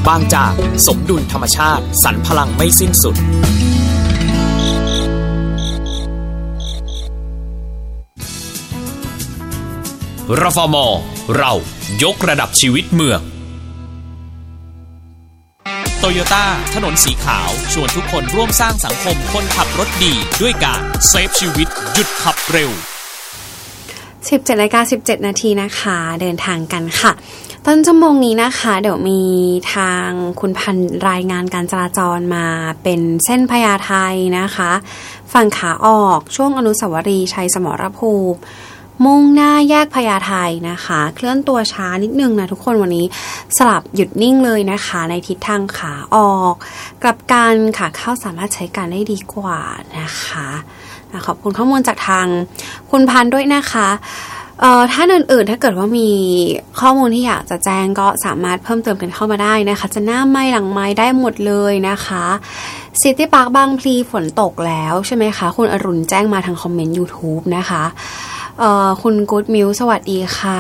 บางจากสมดุลธรรมชาติสรรพลังไม่สิ้นสุดรฟม.เรายกระดับชีวิตเมืองโตโยต้าถนนสีขาวชวนทุกคนร่วมสร้างสังคมคนขับรถดีด้วยการเซฟชีวิตหยุดขับเร็ว 17:17 นาทีนะคะเดินทางกันค่ะต้นชั่วโมงนี้นะคะเดี๋ยวมีทางคุณพันรายงานการจราจรมาเป็นเส้นพญาไทนะคะฝั่งขาออกช่วงอนุสาวรีย์ชัยสมรภูมิมุ่งหน้าแยกพญาไทนะคะเคลื่อนตัวช้านิดนึงนะทุกคนวันนี้สลับหยุดนิ่งเลยนะคะในทิศทางขาออกกลับกันขาเข้าสามารถใช้การได้ดีกว่านะคะขอบคุณข้อมูลจากทางคุณพันด้วยนะคะท่านอื่นๆถ้าเกิดว่ามีข้อมูลที่อยากจะแจ้งก็สามารถเพิ่มเติมกันเข้ามาได้นะคะจะหน้าไม้หลังไม้ได้หมดเลยนะคะซิตี้พาร์คบางพลีฝนตกแล้วใช่ไหมคะคุณอรุณแจ้งมาทางคอมเมนต์ YouTube นะคะคุณกู๊ดมิวสวัสดีค่ะ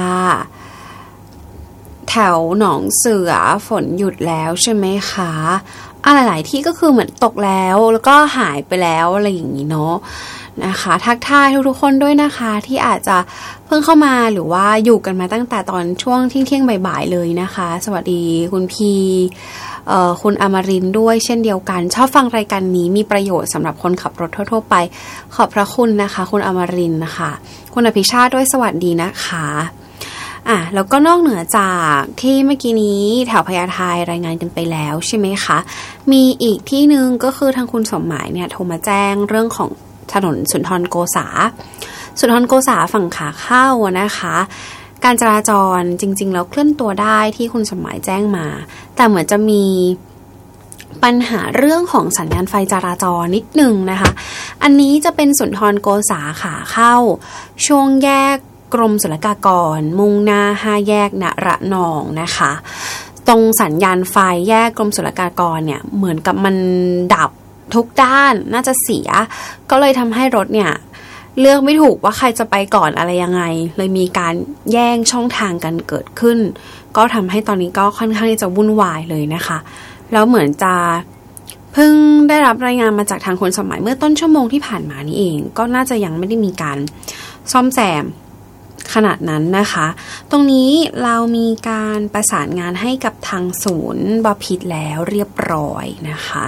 แถวหนองเสือฝนหยุดแล้วใช่ไหมคะหลายๆที่ก็คือเหมือนตกแล้วก็หายไปแล้วอะไรอย่างนี้เนาะนะคะทักทายทุกๆคนด้วยนะคะที่อาจจะเพิ่งเข้ามาหรือว่าอยู่กันมาตั้งแต่ตอนช่วงเที่ยงๆบ่ายๆเลยนะคะสวัสดีคุณพีคุณอมรินทร์ด้วยเช่นเดียวกันชอบฟังรายการนี้มีประโยชน์สำหรับคนขับรถทั่วๆไปขอบพระคุณนะคะคุณอมรินทร์นะคะคุณอภิชาติด้วยสวัสดีนะคะแล้วก็นอกเหนือจากที่เมื่อกี้นี้แถวพญาไทรายงานกันไปแล้วใช่ไหมคะมีอีกที่นึงก็คือทางคุณสมหมายเนี่ยโทรมาแจ้งเรื่องของถนนสุนทรโกษาฝั่งขาเข้านะคะการจราจรจริงๆแล้วเคลื่อนตัวได้ที่คุณสมหมายแจ้งมาแต่เหมือนจะมีปัญหาเรื่องของสัญญาณไฟจราจรนิดนึงนะคะอันนี้จะเป็นสุนทรโกษาขาเข้าช่วงแยกกรมศุลกากรมุ่งหน้า5แยกณระนองนะคะตรงสัญญาณไฟแยกกรมศุลกากรเนี่ยเหมือนกับมันดับทุกด้านน่าจะเสียก็เลยทำให้รถเนี่ยเลือกไม่ถูกว่าใครจะไปก่อนอะไรยังไงเลยมีการแย่งช่องทางกันเกิดขึ้นก็ทำให้ตอนนี้ก็ค่อนข้างที่จะวุ่นวายเลยนะคะแล้วเหมือนจะเพิ่งได้รับรายงานมาจากทางคนสมัยเมื่อต้นชั่วโมงที่ผ่านมานี้เองก็น่าจะยังไม่ได้มีการซ่อมแซมขนาดนั้นนะคะตรงนี้เรามีการประสานงานให้กับทางศูนย์บพิตรแล้วเรียบร้อยนะคะ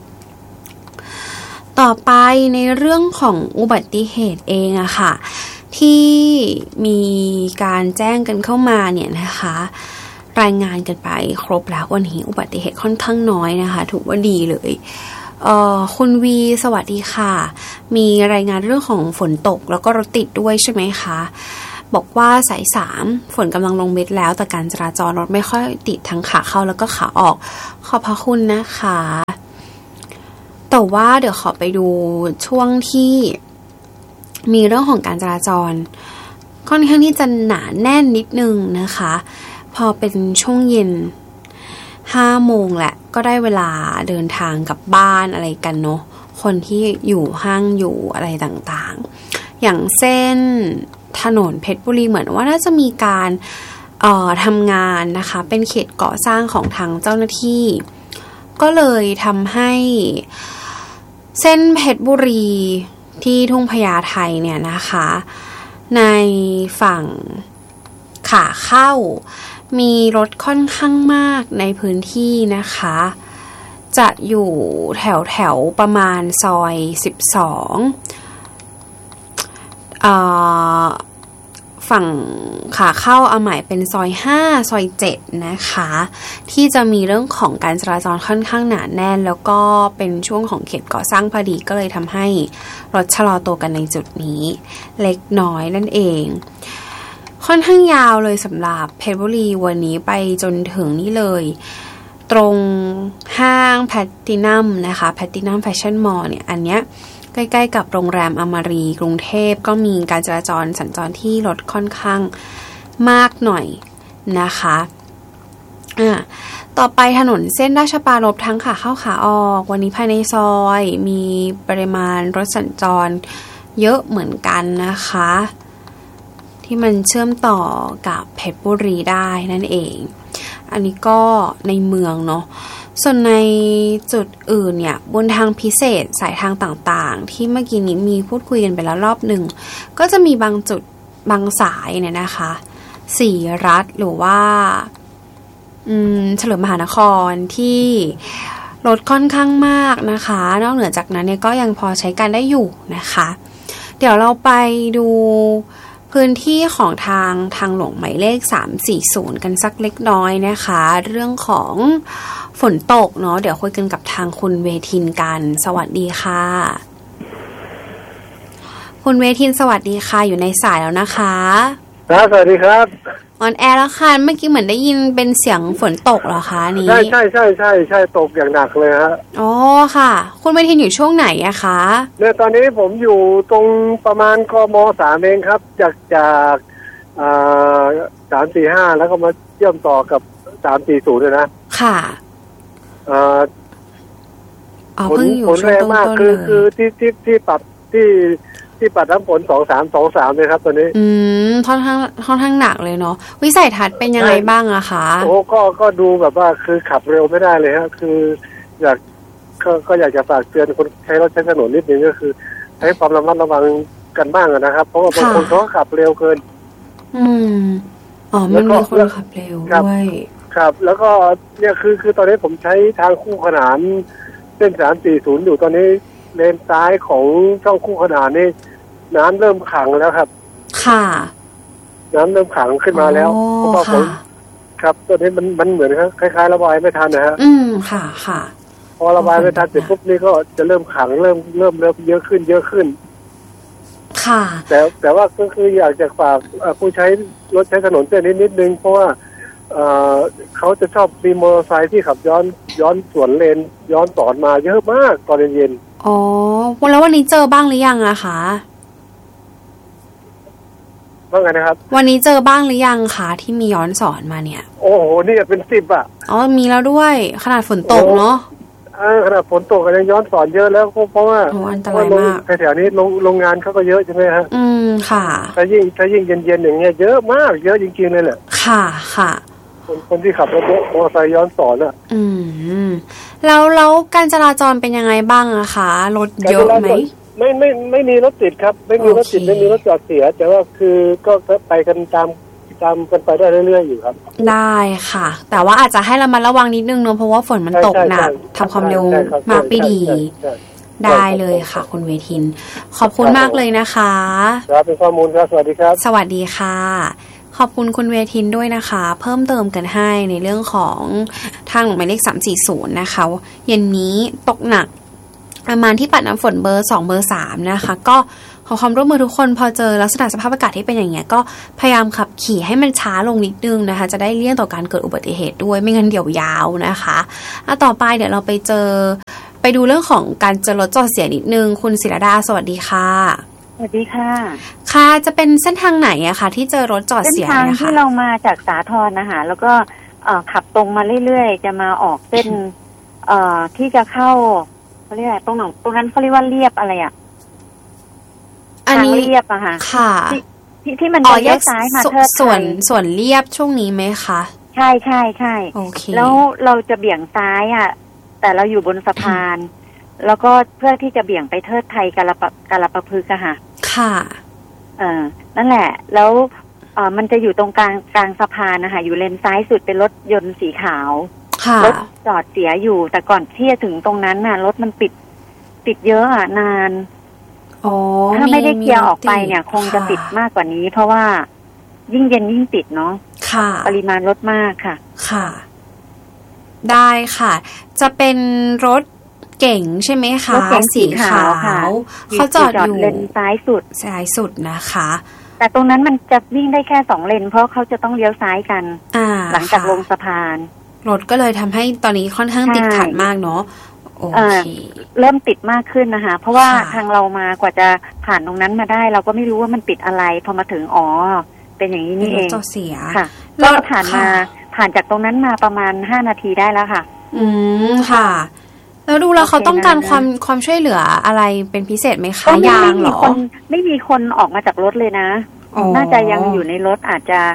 ต่อไปในเรื่องของอุบัติเหตุเองอะค่ะที่มีการแจ้งกันเข้ามาเนี่ยนะคะรายงานกันไปครบแล้ววันนี้อุบัติเหตุค่อนข้างน้อยนะคะถือว่าดีเลยคุณวีสวัสดีค่ะมีรายงานเรื่องของฝนตกแล้วก็รถติดด้วยใช่ไหมคะบอกว่าสาย3ฝนกำลังลงเม็ดแล้วแต่การจราจรรถไม่ค่อยติดทั้งขาเข้าแล้วก็ขาออกขอบพระคุณนะคะแต่ว่าเดี๋ยวขอไปดูช่วงที่มีเรื่องของการจราจรค่อนข้างที่จะหนาแน่นนิดนึงนะคะพอเป็นช่วงเย็น5 โมงแหละก็ได้เวลาเดินทางกลับบ้านอะไรกันเนาะคนที่อยู่ห้างอยู่อะไรต่างๆอย่างเส้นถนนเพชรบุรีเหมือนว่าน่าจะมีการทำงานนะคะเป็นเขตก่อสร้างของทางเจ้าหน้าที่ก็เลยทำให้เส้นเพชรบุรีที่ทุ่งพญาไทเนี่ยนะคะในฝั่งขาเข้ามีรถค่อนข้างมากในพื้นที่นะคะจะอยู่แถวประมาณซอย12ฝั่งขาเข้าเอาใหม่เป็นซอย5ซอย7นะคะที่จะมีเรื่องของการจราจรค่อนข้างหนาแน่นแล้วก็เป็นช่วงของเขตก่อสร้างพอดีก็เลยทำให้รถชะลอตัวกันในจุดนี้เล็กน้อยนั่นเองค่อนข้างยาวเลยสำหรับเพชรบุรีวันนี้ไปจนถึงนี่เลยตรงห้างแพลตินัมนะคะแพลตินัมแฟชั่นมอลล์เนี่ยอันเนี้ยใกล้ๆกับโรงแรมอมรีกรุงเทพก็มีการจราจรสัญจรที่รถค่อนข้างมากหน่อยนะคะต่อไปถนนเส้นราชปรารภทั้งขาเข้าขาออกวันนี้ภายในซอยมีปริมาณรถสัญจรเยอะเหมือนกันนะคะที่มันเชื่อมต่อกับเพชรบุรีได้นั่นเองอันนี้ก็ในเมืองเนาะส่วนในจุดอื่นเนี่ยบนทางพิเศษสายทางต่างๆที่เมื่อกี้นี้มีพูดคุยกันไปแล้วรอบหนึ่งก็จะมีบางจุดบางสายเนี่ยนะคะสีรัฐหรือว่าเฉลิมมหานครที่รถค่อนข้างมากนะคะนอกเหนือจากนั้นเนี่ยก็ยังพอใช้การได้อยู่นะคะเดี๋ยวเราไปดูพื้นที่ของทางหลวงหมายเลข340กันสักเล็กน้อยนะคะเรื่องของฝนตกเนาะเดี๋ยวคุยกันกับทางคุณเวทินกันสวัสดีค่ะคุณเวทินสวัสดีค่ะอยู่ในสายแล้วนะคะครับสวัสดีครับออนแอร์แล้วค่ะเมื่อกี้เหมือนได้ยินเป็นเสียงฝนตกเหรอคะนี้ใช่ตกอย่างหนักเลยฮะอ๋อค่ะคุณเวทินอยู่ช่วงไหนอะคะเนี่ยตอนนี้ผมอยู่ตรงประมาณกม.3 เองครับจาก345แล้วก็มาเชื่อมต่อกับ340เลยนะค่ะฝนแรงมากคือที่ปรับที่ปัดน้ำฝน23เลยครับตอนนี้ค่อนข้างหนักเลยเนาะวิสัยทัศน์เป็นยังไงบ้างอะคะโอ้ก็ดูแบบว่าคือขับเร็วไม่ได้เลยฮะคืออยากจะฝากเตือนคนใช้รถใช้ถนนนิดนึงก็คือใช้ความระมัดระวังกันบ้างนะครับเพราะว่าบางคนเขาขับเร็วเกินมันมีคนขับเร็วด้วยครับแล้วก็เนี่ยคือตอนนี้ผมใช้ทางคู่ขนานเส้น340อยู่ตอนนี้เลนซ้ายของช่องคู่ขนานนี่น้ำเริ่มขังแล้วครับค่ะน้ำเริ่มขังขึ้นมาแล้วเพราะว่าผมครับตอนนี้มันเหมือนคล้ายๆระบายไม่ทันนะฮะค่ะพอระบายไม่ทันเสร็จปุ๊บนี่ก็จะเริ่มขังเริ่มเยอะขึ้นค่ะแต่ว่าก็คืออยากจะฝากผู้ใช้รถใช้ถนนเส้นนี้นิดนึงเพราะว่าเขาจะชอบมีมอเตอร์ไซค์ที่ขับย้อนสวนเลนย้อนสอนมาเยอะมากตอนเย็นอ๋อแล้ววันนี้เจอบ้างหรือยังอะคะว่าไงนะครับวันนี้เจอบ้างหรือยังคะที่มีย้อนสอนมาเนี่ยโอ้โหนี่เป็น10อ่ะอ๋อมีแล้วด้วยขนาดฝนตกเนาะขนาดฝนตกก็ยังย้อนสอนเยอะแล้วเพราะว่าอันตรายมากแถวนี้โรงงานเขาก็เยอะใช่ไหมฮะค่ะถ้ายิ่งเย็นๆอย่างเงี้ยเยอะมากเยอะจริงๆเลยแหละค่ะคนที่ขับรถมอเตอร์ไซค์ย้อนสอนอ่ะแล้วการจราจรเป็นยังไงบ้างอะคะรถเยอะไหมไม่มีรถติดครับไม่มีรถติดไม่มีรถจอดเสียแต่ว่าคือก็ไปกันตามกันไปได้เรื่อยๆอยู่ครับได้ค่ะแต่ว่าอาจจะให้ระมัดระวังนิดนึงเนอะเพราะว่าฝนมันตกหนักทำความเร็วมากไม่ดีได้เลยค่ะคุณเวทินขอบคุณมากเลยนะคะครับเป็นข้อมูลครับสวัสดีครับสวัสดีค่ะขอบคุณคุณเวทินด้วยนะคะเพิ่มเติมกันให้ในเรื่องของทางหมายเลข340นะคะเย็นนี้ตกหนักประมาณที่ปัดน้ำฝนเบอร์2เบอร์3นะคะก็ขอความร่วมมือทุกคนพอเจอลักษณะสภาพอากาศที่เป็นอย่างเงี้ยก็พยายามขับขี่ให้มันช้าลงนิดนึงนะคะจะได้เลี่ยงต่อการเกิดอุบัติเหตุด้วยไม่งั้นเดี๋ยวยาวนะคะต่อไปเดี๋ยวเราไปดูเรื่องของการเจอรถจอดเสียนิดนึงคุณศิรดาสวัสดีค่ะสวัสดีค่ะค่ะจะเป็นเส้นทางไหนอะคะที่เจอรถจอดเสียเนี่ยค่ะเส้นทางที่เรามาจากสาทรนะคะแล้วก็ขับตรงมาเรื่อยๆจะมาออกเส้นที่จะเข้าเขาเรียกอะไรตรงนั้นเขาเรียกว่าเรียบอะไรอะอันนี้เรียบอะค่ะที่มันแยกซ้ายมาเทิดส่วนเรียบช่วงนี้ไหมคะใช่โอเคแล้วเราจะเบี่ยงซ้ายอะแต่เราอยู่บนสะพานแล้วก็เพื่อที่จะเบี่ยงไปเทิดไทยกาลปะพฤกษ์อะค่ะนั่นแหละแล้วมันจะอยู่ตรงกลางสะพานนะคะอยู่เลนซ้ายสุดเป็นรถยนต์สีขาวรถจอดเสียอยู่แต่ก่อนที่จะถึงตรงนั้นน่ะรถมันติดเยอะอ่ะนานถ้าไม่ได้เคลียร์ออกไปเนี่ยคงจะติดมากกว่านี้เพราะว่ายิ่งเย็นยิ่งติดเนาะปริมาณรถมากค่ะได้ค่ะจะเป็นรถเก่งใช่ไหมคะรถเก๋งสีขาวเขาจอดอยู่เลนซ้ายสุดนะคะแต่ตรงนั้นมันจะวิ่งได้แค่2เลนเพราะเขาจะต้องเลี้ยวซ้ายกันหลังจากลงสะพานรถก็เลยทำให้ตอนนี้ค่อนข้างติดขัดมากเนาะโอเคเริ่มติดมากขึ้นนะคะเพราะว่าทางเรามากว่าจะผ่านตรงนั้นมาได้เราก็ไม่รู้ว่ามันติดอะไรพอมาถึงเป็นอย่างนี้นี่เองเสียค่ะแล้วผ่านจากตรงนั้นมาประมาณ5นาทีได้แล้วค่ะค่ะแล้วดูแล้วเขาต้องการความช่วยเหลืออะไรเป็นพิเศษไหมคะยางหรอไม่มีคนออกมาจากรถเลยนะน่าจะยังอยู่ในรถอาจ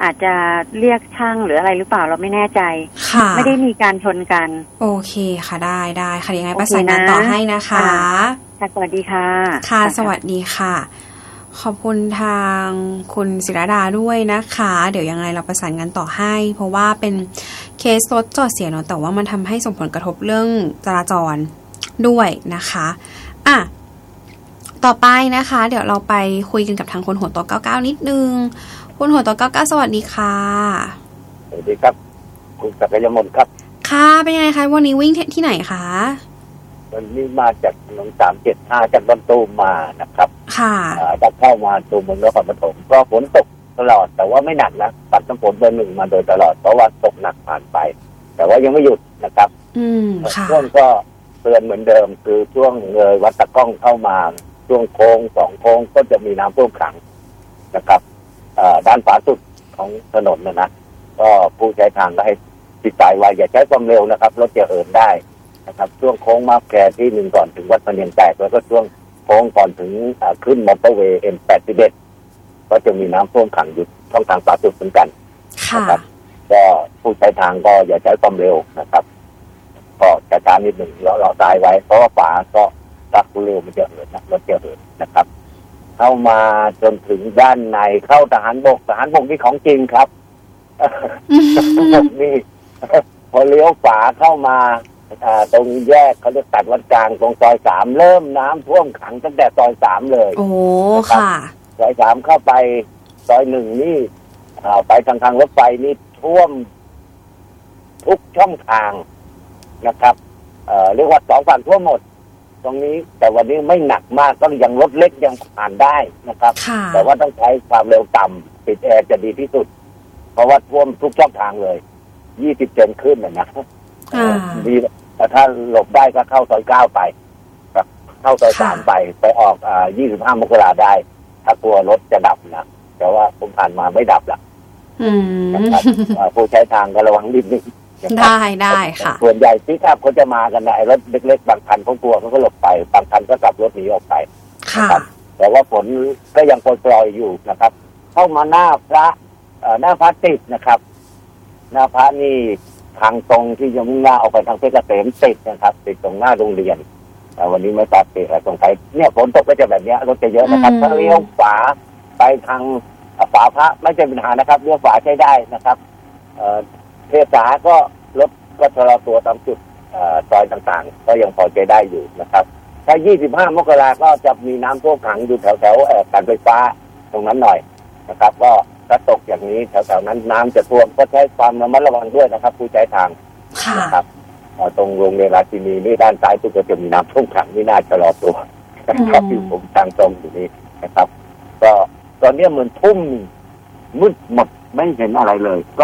อาจจะเรียกช่างหรืออะไรหรือเปล่าเราไม่แน่ใจไม่ได้มีการชนกันโอเคค่ะได้ค่ะยังไงประสานงานต่อให้นะคะค่ะสวัสดีค่ะค่ะสวัสดีค่ะขอบคุณทางคุณศิรดาด้วยนะคะเดี๋ยวยังไงเราประสานงานต่อให้เพราะว่าเป็นเคสรถจอดเสียเนาะแต่ว่ามันทำให้ส่งผลกระทบเรื่องจราจรด้วยนะคะต่อไปนะคะเดี๋ยวเราไปคุยกันกับทางคนหัวโต99นิดนึงคุณหัวโต99สวัสดีค่ะสวัสดีครับคุณศักยมนครับค่ะเป็นยังไงคะวันนี้วิ่งที่ไหนคะวันนี้มาจากถนน375จากบ้านตูมมานะครับค่ะจะเข้ามาตูมเมืองนครปฐมก็ฝนตกตลอดแต่ว่าไม่หนักนะปัดน้ำฝนเบอร์ 1มาโดยตลอดเพราะว่าตกหนักผ่านไปแต่ว่ายังไม่หยุดนะครับค่ะช่วงก็เตือนเหมือนเดิมคือช่วงเลยวัดตะก้องเข้ามาช่วงโค้ง2โค้งก็จะมีน้ำท่วมขังนะครับด้านขวาสุดของถนนนะก็ผู้ใช้ทางก็ให้ติดใจไว้อย่าใช้ความเร็วนะครับรถจะเอินได้นะครับช่วงโค้งมาแกที่1ก่อนถึงวัดพะเนียงแตกแล้วก็ช่วงโค้งก่อนถึงขึ้นมอเตอร์เวย์ M81 ก็จะมีน้ำท่วมขังอยู่ช่องทางขวาสุดเหมือนกันนะครับก็ผู้ใช้ทางก็อย่าใช้ความเร็วนะครับก็จัดการนิดหนึ่งเราตายไว้เพราะว่าฝาก็รักเร็วมันจะเอินนะรถจะเอินนะครับเข้ามาจนถึงด้านในเข้าทหารบกนี่ของจริงครับทหารบกนี่พอเลี้ยวฝาเข้ามาตรงแยกเขาจะตัดวัดกลางตรงซอย3เริ่มน้ำท่วมขังตั้งแต่ซอย3เลยโอ้ค่ะซอย3เข้าไปซอย1นี่ไปทางรถไฟนี่ท่วมทุกช่องทางนะครับเรียกว่า2ฝั่งท่วมหมดตรงนี้แต่วันนี้ไม่หนักมากก็ยังรถเล็กยังผ่านได้นะครับแต่ว่าต้องใช้ความเร็วต่ำปิดแอร์จะดีที่สุดเพราะว่าท่วมทุกช่องทางเลย20 เซนขึ้นนะดีแต่ถ้าหลบได้ก็เข้าซอย9ไปเข้าซอย3ไปออก25 มกราได้ถ้ากลัวรถจะดับนะแต่ว่าผมผ่านมาไม่ดับละนะครับผู้ใช้ทางก็ระวังนิดนึงได้ค่ะส่วนใหญ่ที่ขับเขาจะมากันนะรถเล็กๆบางคันเขากลัวเขาก็หลบไปบางคันก็กลับรถหนีออกไปครับแต่ว่าฝนก็ยังโปรยอยู่นะครับเข้ามาหน้าพระติดนะครับหน้าพระนี่ทางตรงที่จะมุ่งหน้าออกไปทางเพชรเกษมติดนะครับติดตรงหน้าโรงเรียนวันนี้ไม่ทราบติดอะไรตรงไหนเนี่ยฝนตกก็จะแบบนี้รถจะเยอะนะครับถ้าเลี้ยวฝาไปทางฝาพระไม่ใช่ปัญหานะครับเลี้ยวฝาใช้ได้นะครับเทศาก็รถก็ชะลอตัวตามจุดซอยต่างๆก็ยังพอใจได้อยู่นะครับถ้า25 มกราก็จะมีน้ำท่วมขังอยู่แถวการไฟฟ้าตรงนั้นหน่อยนะครับก็ถ้าตกอย่างนี้แถวๆนั้นน้ำจะท่วมก็ใช้ความระมัดระวังด้วยนะครับผู้ใช้ทางนะครับตรงโรงเรียนราชินีนี่ด้านซ้ายก็จะมีน้ำท่วมขังนี่น่าชะลอตัวนะครับที่ผมทางตรงอยู่นี้นะครับก็ตอนนี้เหมือนทุ่มมืดหมดไม่เห็นอะไรเลยก็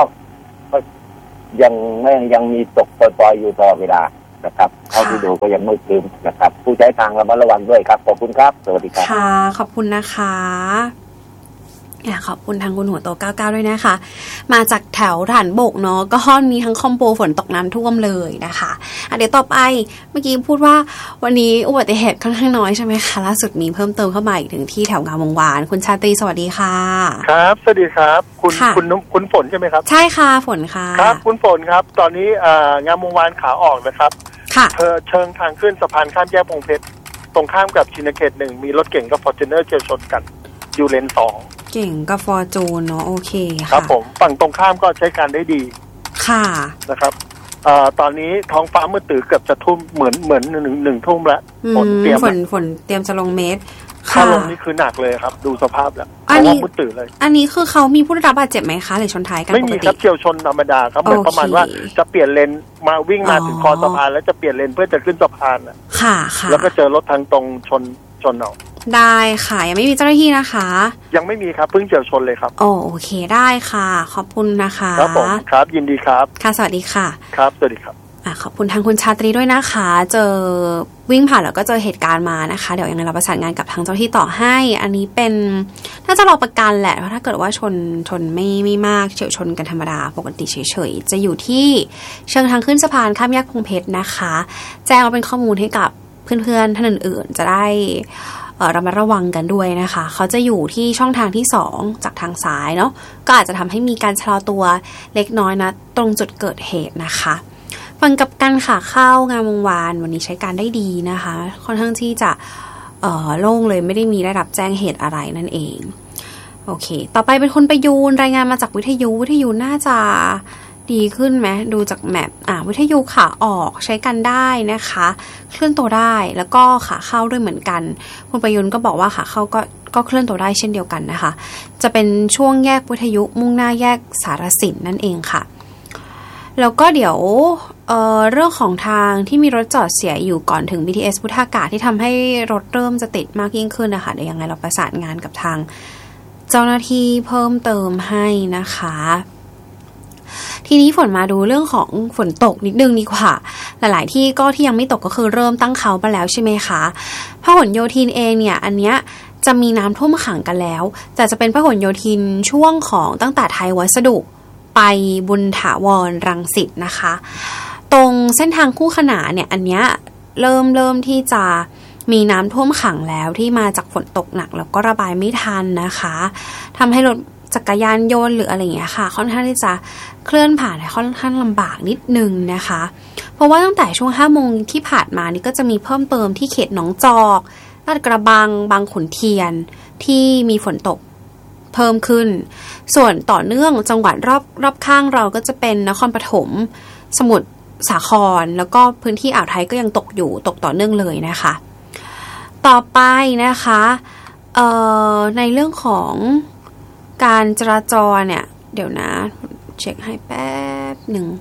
ยังมีตกปล่อยๆอยู่ตลอดเวลานะครับเท่าที่ดูก็ยังมืดครึ้มนะครับผู้ใช้ทางระมัดระวังด้วยครับขอบคุณครับสวัสดีครับค่ะขอบคุณนะคะขอบคุณทางคุณหัวโต99ด้วยนะคะมาจากแถวฐานบกเนาะก็มีทั้งคอมโบฝนตกน้ำท่วมเลยนะคะเดี๋ยวต่อไปเมื่อกี้พูดว่าวันนี้อุบัติเหตุค่อนข้างน้อยใช่ไหมคะล่าสุดมีเพิ่มเติมเข้ามาอีกถึงที่แถวงามวงวานคุณชาตรีสวัสดีค่ะครับสวัสดีครับคุณฝนใช่ไหมครับใช่ค่ะฝนค่ะครับคุณฝนครับตอนนี้งามวงวานขาออกนะครับค่ะเชิงทางขึ้นสะพานข้ามแยกพงเพชรตรงข้ามกับชินเขต1มีรถเก๋งกับฟอร์จูเนอร์เฉี่ยวชนกันอยู่เลน2 เก่งกับฟอร์จูนเนาะโอเคค่ะครับผมฝั่งตรงข้ามก็ใช้การได้ดีค่ะนะครับตอนนี้ท้องฟ้ามืดตื่นเกือบจะทุ่มเหมือน1 ทุ่มแล้วฝนเตรียมจะลงเมตรถ้าลงนี่คือหนักเลยครับดูสภาพแล้วอันนี้มืดตื่นเลยอันนี้คือเขามีผู้ได้รับบาดเจ็บไหมคะหรือชนท้ายกันปกติไม่มีครับเฉี่ยวชนธรรมดาครับเหมือนประมาณว่าจะเปลี่ยนเลนมาวิ่งมาถึงคอสะพานแล้วจะเปลี่ยนเลนเพื่อจะขึ้นสะพานค่ะแล้วก็เจอรถทางตรงชนเอาได้ค่ะยังไม่มีเจ้าหน้าที่นะคะยังไม่มีครับเพิ่งเฉี่ยวชนเลยครับโอเคได้ค่ะขอบคุณนะคะครับผมครับยินดีครับค่ะสวัสดีค่ะครับสวัสดีครับขอบคุณทางคุณชาตรีด้วยนะคะเจอวิ่งผ่านแล้วก็เจอเหตุการณ์มานะคะเดี๋ยวยังไงเราประสานงานกับทางเจ้าที่ต่อให้อันนี้เป็นน่าจะรอประกันแหละเพราะถ้าเกิดว่าชนไม่มากเฉี่ยวชนกันธรรมดาปกติเฉยๆจะอยู่ที่เชิงทางขึ้นสะพานข้ามแยกพงเพชรนะคะแจ้งเอาเป็นข้อมูลให้กับเพื่อนๆท่านอื่นๆจะได้ระมัดระวังกันด้วยนะคะเขาจะอยู่ที่ช่องทางที่2จากทางซ้ายเนาะก็อาจจะทำให้มีการชะลอตัวเล็กน้อยนะตรงจุดเกิดเหตุนะคะฝั่งกับกันค่ะเข้างามวงวานวันนี้ใช้การได้ดีนะคะค่อนข้างที่จะโล่งเลยไม่ได้มีได้รับแจ้งเหตุอะไรนั่นเองโอเคต่อไปเป็นคนประยูนรายงานมาจากวิทยุน่าจะดีขึ้นไหมดูจากแมปวิทยุขาออกใช้กันได้นะคะเคลื่อนตัวได้แล้วก็ขาเข้าด้วยเหมือนกันคุณประยุนก็บอกว่าขาเข้าก็เคลื่อนตัวได้เช่นเดียวกันนะคะจะเป็นช่วงแยกวิทยุมุ่งหน้าแยกสารสินนั่นเองค่ะแล้วก็เดี๋ยวเรื่องของทางที่มีรถจอดเสียอยู่ก่อนถึง BTS พุทธากาศที่ทำให้รถเริ่มจะติดมากยิ่งขึ้นนะคะเดี๋ยวยังไงเราประสานงานกับทางเจ้าหน้าที่เพิ่มเติมให้นะคะทีนี้ฝนมาดูเรื่องของฝนตกนิดนึงดีกว่าหลายๆที่ก็ที่ยังไม่ตกก็คือเริ่มตั้งเขาไปแล้วใช่ไหมคะพหลโยธินเองเนี่ยอันเนี้ยจะมีน้ำท่วมขังกันแล้วแต่จะเป็นพหลโยธินช่วงของตั้งแต่ไทยวัสดุไปบุญถาวรรังสิตนะคะตรงเส้นทางคู่ขนานเนี่ยอันเนี้ยเริ่มที่จะมีน้ำท่วมขังแล้วที่มาจากฝนตกหนักแล้วก็ระบายไม่ทันนะคะทำให้รถจักรยานยนต์หรืออะไรอย่างเงี้ยค่ะค่อนข้างที่จะเคลื่อนผ่านค่อนข้างลำบากนิดนึงนะคะเพราะว่าตั้งแต่ช่วง 5 โมงที่ผ่านมานี่ก็จะมีเพิ่มเติมที่เขตหนองจอกลาดกระบังบางขุนเทียนที่มีฝนตกเพิ่มขึ้นส่วนต่อเนื่องจังหวัดรอบข้างเราก็จะเป็นนครปฐมสมุทรสาครแล้วก็พื้นที่อ่าวไทยก็ยังตกต่อเนื่องเลยนะคะต่อไปนะคะในเรื่องของการจราจรเนี่ยเดี๋ยวนะเช็คให้แป๊บหนึ่ง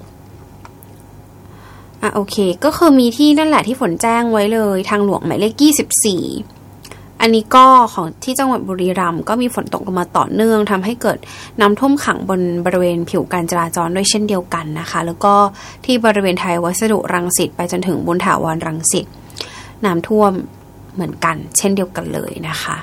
โอเคก็คือมีที่นั่นแหละที่ฝนแจ้งไว้เลยทางหลวงหมายเลข24อันนี้ก็ของที่จังหวัดบุรีรัมย์ก็มีฝนตกลงมาต่อเนื่องทำให้เกิดน้ำท่วมขังบนบริเวณผิวการจราจรด้วยเช่นเดียวกันนะคะแล้วก็ที่บริเวณไทยวัสดุรังสิตไปจนถึงบุญถาวรรังสิตน้ำท่วมเหมือนกันเช่นเดียวกันเลยนะคะ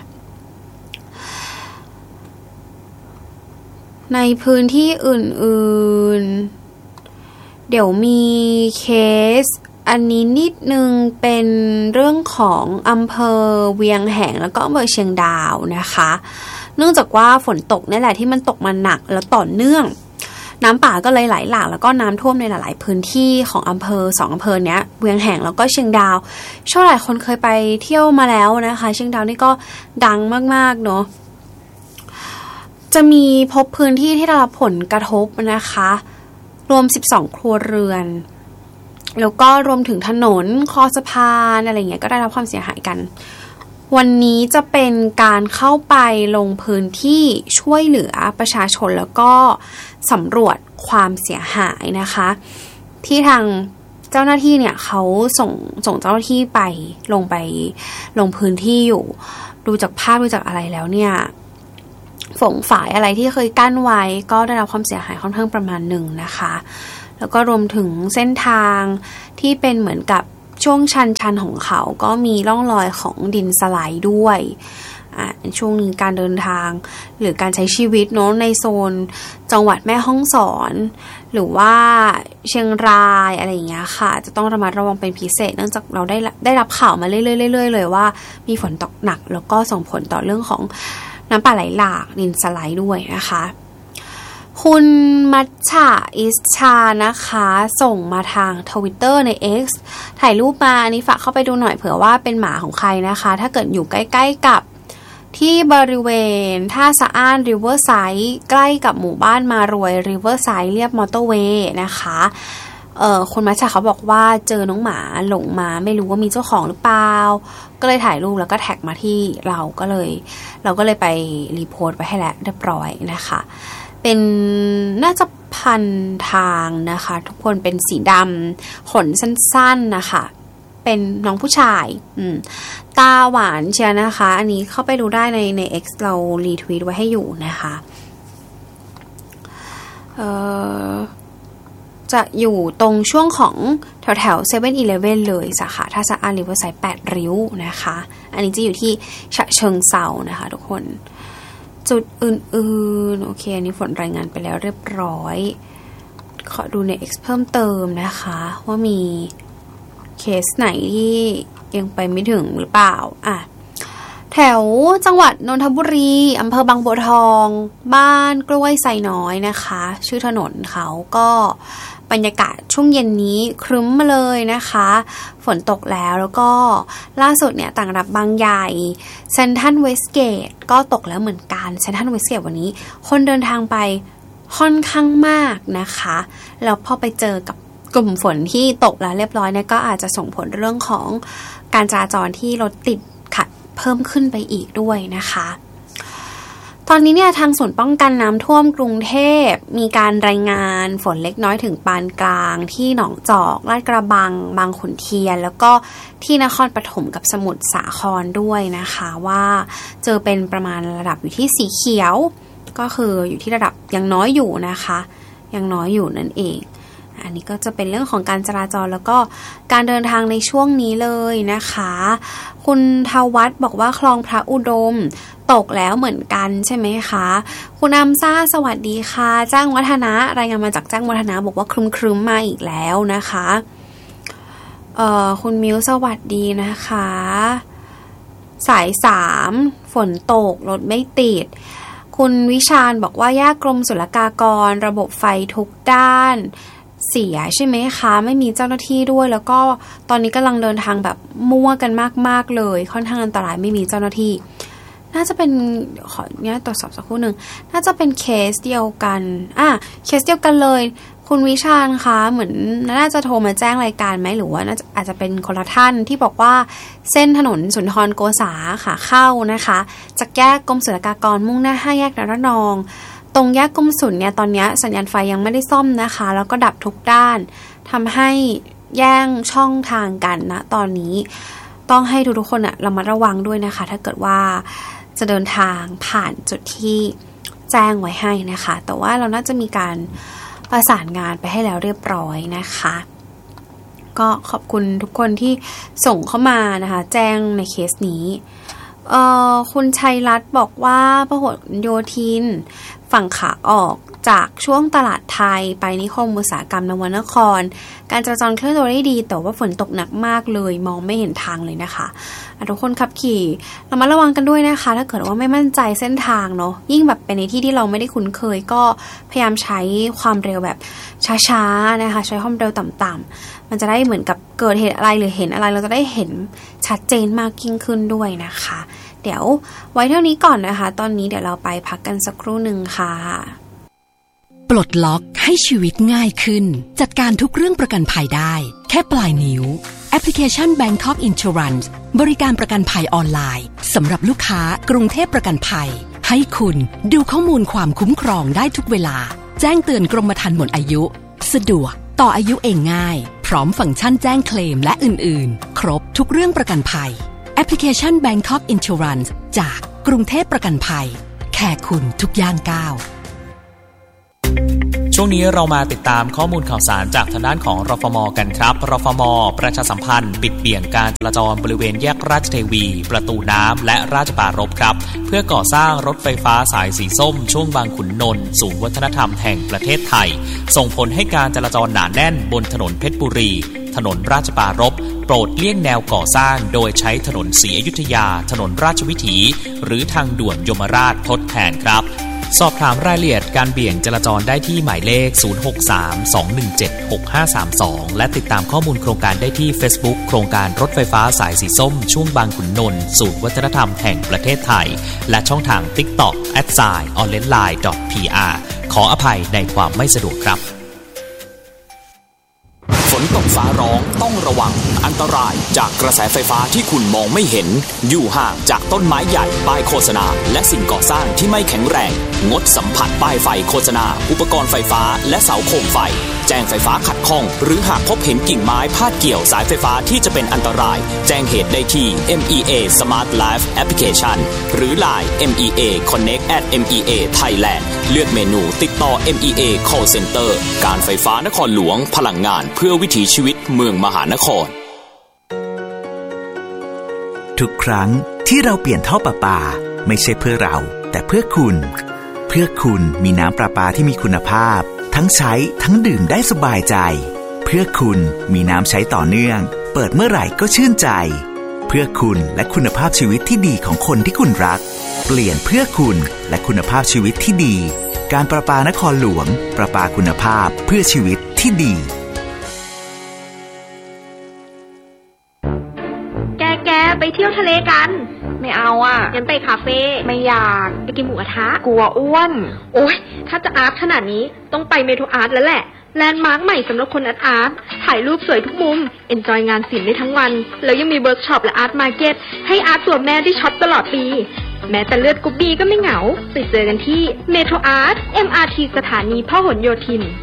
ในพื้นที่อื่นๆเดี๋ยวมีเคสอันนี้นิดนึงเป็นเรื่องของอำเภอเวียงแหงแล้วก็อำเภอเชียงดาวนะคะเนื่องจากว่าฝนตกนี่แหละที่มันตกมาหนักแล้วต่อเนื่องน้ำป่าก็เลยไหลหลากแล้วก็น้ำท่วมในหลายๆพื้นที่ของอำเภอ2อำเภอเนี้ยเวียงแหงแล้วก็เชียงดาวเชื่อหลายคนเคยไปเที่ยวมาแล้วนะคะเชียงดาวนี่ก็ดังมากๆเนาะจะมีพบพื้นที่ที่ได้รับผลกระทบนะคะรวม12ครัวเรือนแล้วก็รวมถึงถนนคอสะพานอะไรเงี้ยก็ได้รับความเสียหายกันวันนี้จะเป็นการเข้าไปลงพื้นที่ช่วยเหลือประชาชนแล้วก็สำรวจความเสียหายนะคะที่ทางเจ้าหน้าที่เนี่ยเขาส่งเจ้าหน้าที่ไปลงพื้นที่อยู่ดูจากภาพดูจากอะไรแล้วเนี่ยฝงฝายอะไรที่เคยกั้นไว้ก็ได้รับความเสียหายค่อนข้างประมาณหนึ่งนะคะแล้วก็รวมถึงเส้นทางที่เป็นเหมือนกับช่วงชันของเขาก็มีร่องรอยของดินสไลด์ด้วยช่วงนี้การเดินทางหรือการใช้ชีวิตเนาะในโซนจังหวัดแม่ฮ่องสอนหรือว่าเชียงรายอะไรอย่างเงี้ยค่ะจะต้องระมัดระวังเป็นพิเศษเนื่องจากเราได้รับข่าวมาเรื่อยๆเลยว่ามีฝนตกหนักแล้วก็ส่งผลต่อเรื่องของน้ำป่าไหลหลากดินสไลด์ด้วยนะคะคุณมัชชาอิสชานะคะส่งมาทาง Twitter ใน X ถ่ายรูปมาอันนี้ฝากเข้าไปดูหน่อยเผื่อว่าเป็นหมาของใครนะคะถ้าเกิดอยู่ใกล้ๆกับที่บริเวณท่าสะอ้าน Riverside ใกล้กับหมู่บ้านมารวย Riverside เรียบมอเตอร์เวย์นะคะคุณมัชชาเขาบอกว่าเจอน้องหมาหลงมาไม่รู้ว่ามีเจ้าของหรือเปล่าก็เลยถ่ายรูปแล้วก็แท็กมาที่เราก็เลยไปรีโพสต์ไปให้แล้วเรียบร้อยนะคะเป็นน่าจะพันทางนะคะทุกคนเป็นสีดำขนสั้นๆนะคะเป็นน้องผู้ชายตาหวานเชียวนะคะอันนี้เข้าไปดูได้ใน X เรารีทวีตไว้ให้อยู่นะคะจะอยู่ตรงช่วงของแถว 7-Eleven เลยสาขาท่าสะอ้าน Riverside 8 ริ้วนะคะอันนี้จะอยู่ที่ฉะเชิงเทรานะคะทุกคนจุดอื่นๆโอเคอันนี้ฝนรายงานไปแล้วเรียบร้อยขอดูใน X เพิ่มเติมนะคะว่ามีเคสไหนที่ยังไปไม่ถึงหรือเปล่าแถวจังหวัดนนทบุรีอำเภอบางบัวทองบ้านกล้วยไซน้อยนะคะชื่อถนนเขาก็บรรยากาศช่วงเย็นนี้ครึ้มมาเลยนะคะฝนตกแล้วก็ล่าสุดเนี่ยต่างระดับบางใหญ่เซ็นทรัลเวสเกตก็ตกแล้วเหมือนกันเซ็นทรัลเวสเกตวันนี้คนเดินทางไปค่อนข้างมากนะคะแล้วพอไปเจอกับกลุ่มฝนที่ตกแล้วเรียบร้อยเนี่ยก็อาจจะส่งผลเรื่องของการจราจรที่รถติดขัดเพิ่มขึ้นไปอีกด้วยนะคะตอนนี้เนี่ยทางศูนย์ป้องกันน้ำท่วมกรุงเทพมีการรายงานฝนเล็กน้อยถึงปานกลางที่หนองจอกลาดกระบังบางขุนเทียนแล้วก็ที่นครปฐมกับสมุทรสาครด้วยนะคะว่าเจอเป็นประมาณระดับอยู่ที่สีเขียวก็คืออยู่ที่ระดับยังน้อยอยู่นะคะยังน้อยอยู่นั่นเองอันนี้ก็จะเป็นเรื่องของการจราจรแล้วก็การเดินทางในช่วงนี้เลยนะคะคุณทวัฒน์บอกว่าคลองพระอุดมตกแล้วเหมือนกันใช่ไหมคะคุณอัมซ่าสวัสดีค่ะแจ้งวัฒนะรายงานมาจากแจ้งวัฒนะบอกว่าครึ้มๆมาอีกแล้วนะคะคุณมิวสวัสดีนะคะสาย3ฝนตกรถไม่ติดคุณวิชาญบอกว่าแยกกรมศุลกากรระบบไฟทุกด้านเสียใช่ไหมคะไม่มีเจ้าหน้าที่ด้วยแล้วก็ตอนนี้กำลังเดินทางแบบมั่วกันมากๆเลยค่อนข้างอันตรายไม่มีเจ้าหน้าที่น่าจะเป็นขอเนี่ยตรวจสอบสักครู่หนึ่งน่าจะเป็นเคสเดียวกันเคสเดียวกันเลยคุณวิชาญคะเหมือนน่าจะโทรมาแจ้งรายการไหมหรือว่าอาจจะเป็นคนละท่านที่บอกว่าเส้นถนนสุนทรโกษาค่ะเข้านะคะจากแยกกรมศุลกากรมุ่งหน้า5แยกระนองตรงแยกกรมศุลเนี่ยตอนนี้สัญญาณไฟยังไม่ได้ซ่อมนะคะแล้วก็ดับทุกด้านทำให้แย่งช่องทางกันนะตอนนี้ต้องให้ทุกคนระมัดระวังด้วยนะคะถ้าเกิดว่าจะเดินทางผ่านจุดที่แจ้งไว้ให้นะคะแต่ว่าเราน่าจะมีการประสานงานไปให้แล้วเรียบร้อยนะคะก็ขอบคุณทุกคนที่ส่งเข้ามานะคะแจ้งในเคสนี้คุณชัยรัตน์บอกว่าพหลโยธินฝั่งขาออกจากช่วงตลาดไทยไปนิคมอุตสาหกรรมนวนครการจราจรเคลื่อนตัวได้ดีแต่ว่าฝนตกหนักมากเลยมองไม่เห็นทางเลยนะคะทุกคนขับขี่ระมัดระวังกันด้วยนะคะถ้าเกิดว่าไม่มั่นใจเส้นทางเนาะยิ่งแบบเป็นในที่ที่เราไม่ได้คุ้นเคยก็พยายามใช้ความเร็วแบบช้าๆนะคะใช้ความเร็วต่ำๆมันจะได้เหมือนกับเกิดเหตุอะไรหรือเห็นอะไรเราจะได้เห็นชัดเจนมากยิ่งขึ้นด้วยนะคะเดี๋ยวไว้เท่านี้ก่อนนะคะตอนนี้เดี๋ยวเราไปพักกันสักครู่หนึ่งค่ะปลดล็อกให้ชีวิตง่ายขึ้นจัดการทุกเรื่องประกันภัยได้แค่ปลายนิ้วแอปพลิเคชัน Bangkok Insurance บริการประกันภัยออนไลน์สำหรับลูกค้ากรุงเทพประกันภัยให้คุณดูข้อมูลความคุ้มครองได้ทุกเวลาแจ้งเตือนกรมธรรม์หมดอายุสะดวกต่ออายุเองง่ายพร้อมฟังก์ชันแจ้งเคลมและอื่นๆครบทุกเรื่องประกันภัยแอปพลิเคชัน Bangkok Insurance จากกรุงเทพประกันภัยแค่คุณทุกย่างก้าวช่วงนี้เรามาติดตามข้อมูลข่าวสารจากทางด้านของรฟม.กันครับรฟม.ประชาสัมพันธ์ปิดเบี่ยงการจราจรบริเวณแยกราชเทวีประตูน้ำและราชปรารภครับเพื่อก่อสร้างรถไฟฟ้าสายสีส้มช่วงบางขุนนนท์ศูนย์วัฒนธรรมแห่งประเทศไทยส่งผลให้การจราจรหนาแน่นบนถนนเพชรบุรีถนนราชปรารภโปรดเลี่ยงแนวก่อสร้างโดยใช้ถนนศรีอยุธยาถนนราชวิถีหรือทางด่วนยมราชทดแทนครับสอบถามรายละเอียดการเบี่ยงจราจรได้ที่หมายเลข 063-217-6532 และติดตามข้อมูลโครงการได้ที่ Facebook โครงการรถไฟฟ้าสายสีส้มช่วงบางขุนนนท์ศูนย์วัฒนธรรมแห่งประเทศไทยและช่องทาง TikTok @onlinelive.pr ขออภัยในความไม่สะดวกครับฝนตกฟ้าร้องต้องระวังอันตรายจากกระแสไฟฟ้าที่คุณมองไม่เห็นอยู่ห่างจากต้นไม้ใหญ่ป้ายโฆษณาและสิ่งก่อสร้างที่ไม่แข็งแรงงดสัมผัสป้ายไฟโฆษณาอุปกรณ์ไฟฟ้าและเสาโคมไฟแจ้งไฟฟ้าขัดข้องหรือหากพบเห็นกิ่งไม้พาดเกี่ยวสายไฟฟ้าที่จะเป็นอันตรายแจ้งเหตุได้ที่ MEA Smart Life Application หรือ LINE MEA Connect @MEA Thailand เลือกเมนูติดต่อ MEA Call Center การไฟฟ้านครหลวงพลังงานเพื่อวิถีชีวิตเมืองมหานครทุกครั้งที่เราเปลี่ยนท่อประปาไม่ใช่เพื่อเราแต่เพื่อคุณเพื่อคุณมีน้ำประปาที่มีคุณภาพทั้งใช้ทั้งดื่มได้สบายใจเพื่อคุณมีน้ำใช้ต่อเนื่องเปิดเมื่อไหร่ก็ชื่นใจเพื่อคุณและคุณภาพชีวิตที่ดีของคนที่คุณรักเปลี่ยนเพื่อคุณและคุณภาพชีวิตที่ดีการประปานครหลวงประปาคุณภาพเพื่อชีวิตที่ดีแกไปเที่ยวทะเลกันไม่เอาอ่ะงั้นไปคาเฟ่ไม่อยากไปกินหมูกระทะกลัวอ้วนโอ๊ยถ้าจะอาร์ตขนาดนี้ต้องไปเมโทรอาร์ตแล้วแหละแลนด์มาร์คใหม่สำหรับคนอาร์ตถ่ายรูปสวยทุกมุมเอนจอยงานศิลป์ได้ทั้งวันแล้วยังมีเวิร์กช็อปและอาร์ตมาร์เก็ตให้อาร์ตตัวแม่ได้ช็อปตลอดปีแม้แต่เลือดกรุ๊ปบีก็ไม่เหงาไปเจอกันที่เมโทรอาร์ต MRT สถานีพหลโยธิน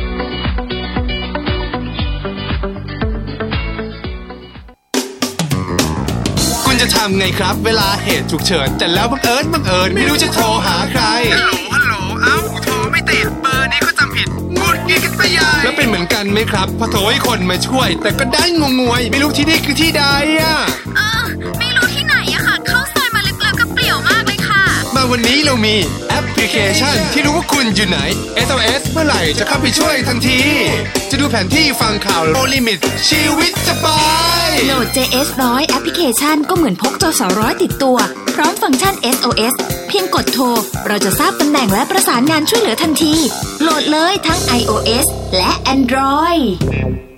จะทำไงครับเวลาเหตุฉุกเฉินแต่แล้วบังเอิญไม่รู้จะโทรหาใครฮัลโหลเอ้าโทรไม่ติดเบอร์นี้ก็จำผิดงุดหงิดกันไปใหญ่แล้วเป็นเหมือนกันไหมครับพอโทรให้คนมาช่วยแต่ก็ได้งงวยไม่รู้ที่นี่คือที่ใดอ่ะไม่รู้ที่ไหนอะค่ะเข้าซอยมาลึกๆกับเปลี่ยวมากเลยค่ะมาวันนี้เรามีแอปพลิเคชันที่รู้ว่าคุณอยู่ไหน SOS เมื่อไหร่จะเข้าไปช่วยทันทีจะดูแผนที่ฟังข่าวโอลิมิตชีวิตจะไปโหลด JS 100แอปพลิเคชันก็เหมือนพกจส100ติดตัวพร้อมฟังก์ชัน SOS เพียงกดโทรเราจะทราบตำแหน่งและประสานงานช่วยเหลือทันทีโหลดเลยทั้ง iOS และ Android